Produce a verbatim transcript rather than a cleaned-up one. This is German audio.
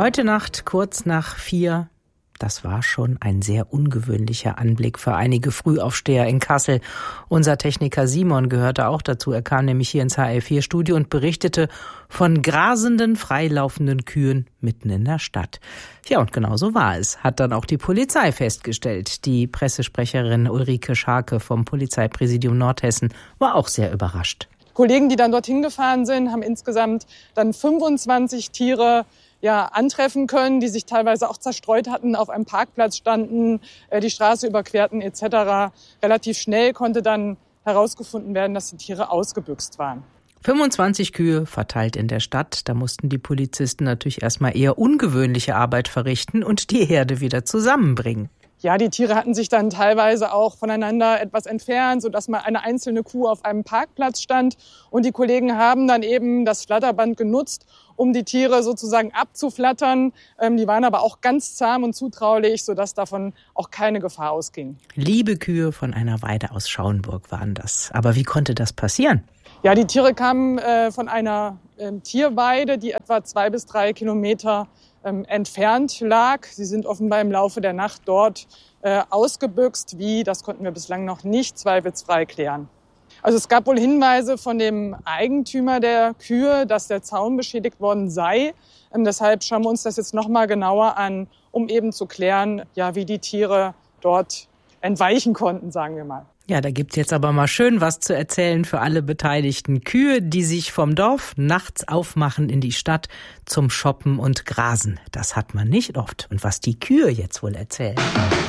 Heute Nacht kurz nach vier. Das war schon ein sehr ungewöhnlicher Anblick für einige Frühaufsteher in Kassel. Unser Techniker Simon gehörte auch dazu. Er kam nämlich hier ins H R vier Studio und berichtete von grasenden, freilaufenden Kühen mitten in der Stadt. Ja, und genau so war es, hat dann auch die Polizei festgestellt. Die Pressesprecherin Ulrike Scharke vom Polizeipräsidium Nordhessen war auch sehr überrascht. Kollegen, die dann dorthin gefahren sind, haben insgesamt dann fünfundzwanzig Tiere ja, antreffen können, die sich teilweise auch zerstreut hatten, auf einem Parkplatz standen, äh, die Straße überquerten et cetera. Relativ schnell konnte dann herausgefunden werden, dass die Tiere ausgebüxt waren. fünfundzwanzig Kühe verteilt in der Stadt. Da mussten die Polizisten natürlich erstmal eher ungewöhnliche Arbeit verrichten und die Herde wieder zusammenbringen. Ja, die Tiere hatten sich dann teilweise auch voneinander etwas entfernt, sodass mal eine einzelne Kuh auf einem Parkplatz stand. Und die Kollegen haben dann eben das Flatterband genutzt, um die Tiere sozusagen abzuflattern. Ähm, die waren aber auch ganz zahm und zutraulich, sodass davon auch keine Gefahr ausging. Liebe Kühe von einer Weide aus Schauenburg waren das. Aber wie konnte das passieren? Ja, die Tiere kamen äh, von einer äh, Tierweide, die etwa zwei bis drei Kilometer ähm, entfernt lag. Sie sind offenbar im Laufe der Nacht dort äh, ausgebüxt. Wie, das konnten wir bislang noch nicht zweifelsfrei klären. Also es gab wohl Hinweise von dem Eigentümer der Kühe, dass der Zaun beschädigt worden sei. Ähm, deshalb schauen wir uns das jetzt noch mal genauer an, um eben zu klären, ja, wie die Tiere dort entweichen konnten, sagen wir mal. Ja, da gibt's jetzt aber mal schön was zu erzählen für alle Beteiligten. Kühe, die sich vom Dorf nachts aufmachen in die Stadt zum Shoppen und Grasen. Das hat man nicht oft. Und was die Kühe jetzt wohl erzählen.